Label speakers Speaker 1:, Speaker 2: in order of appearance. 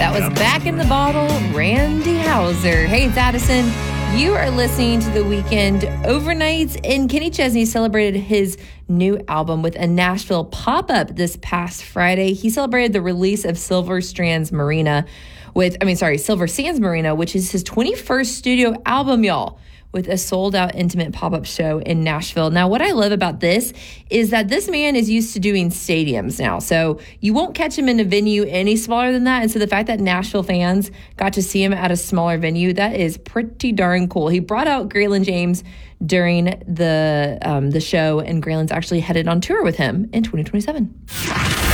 Speaker 1: That was Back in the Bottle, Randy Houser. Hey, it's Addison. You are listening to The Weekend Overnights, and Kenny Chesney celebrated his new album with a Nashville pop-up this past Friday. He celebrated the release of Silver Sands Marina, which is his 21st studio album, y'all, with a sold-out intimate pop-up show in Nashville. Now, what I love about this is that this man is used to doing stadiums now, so you won't catch him in a venue any smaller than that, and so the fact that Nashville fans got to see him at a smaller venue, that is pretty darn cool. He brought out Graylin James during the show, and Graylin's actually headed on tour with him in 2027.